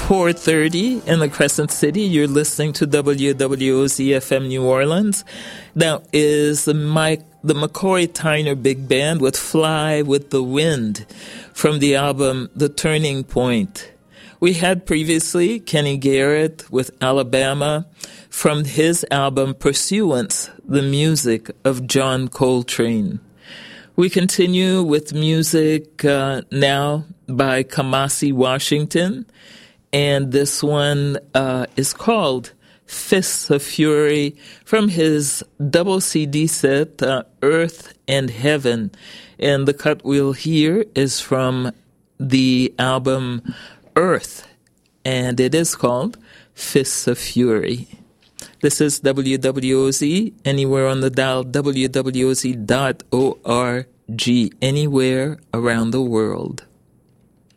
4:30 in the Crescent City. You're listening to WWOZ-FM New Orleans. Now is the McCoy Tyner Big Band with Fly with the Wind from the album The Turning Point. We had previously Kenny Garrett with Alabama from his album Pursuance, the music of John Coltrane. We continue with music now by Kamasi Washington, and this one is called Fists of Fury from his double CD set, Earth and Heaven. And the cut we'll hear is from the album Earth, and it is called Fists of Fury. This is WWOZ, anywhere on the dial, WWOZ.org, anywhere around the world.